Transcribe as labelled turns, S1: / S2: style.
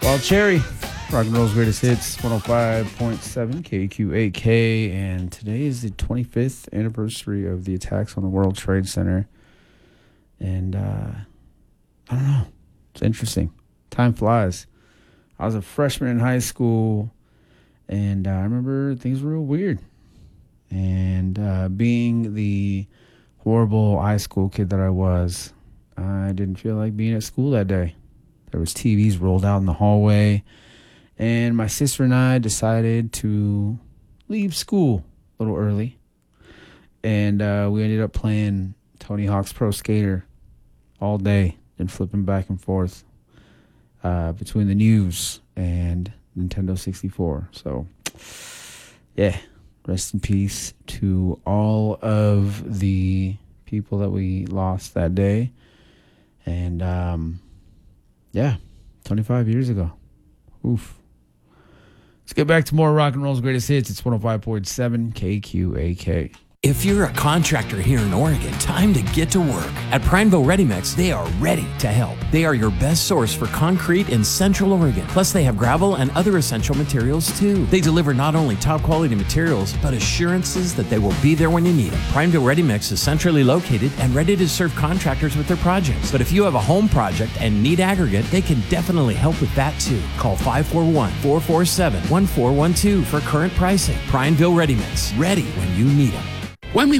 S1: Wild Cherry, rock and roll's greatest hits, 105.7 KQAK, and today is the 25th anniversary of the attacks on the World Trade Center. And I don't know, it's interesting. Time flies. I was a freshman in high school, and I remember things were real weird. And being the horrible high school kid that I was, I didn't feel like being at school that day. There was TVs rolled out in the hallway, and my sister and I decided to leave school a little early, and we ended up playing Tony Hawk's Pro Skater all day and flipping back and forth between the news and Nintendo 64. So, yeah, rest in peace to all of the people that we lost that day. And, yeah, 25 years ago. Oof. Let's get back to more rock and roll's greatest hits. It's 105.7 KQAK.
S2: If you're a contractor here in Oregon, time to get to work. At Prineville Ready Mix, they are ready to help. They are your best source for concrete in Central Oregon. Plus, they have gravel and other essential materials too. They deliver not only top quality materials, but assurances that they will be there when you need them. Prineville Ready Mix is centrally located and ready to serve contractors with their projects. But if you have a home project and need aggregate, they can definitely help with that too. Call 541-447-1412 for current pricing. Prineville Ready Mix, ready when you need them.
S3: When we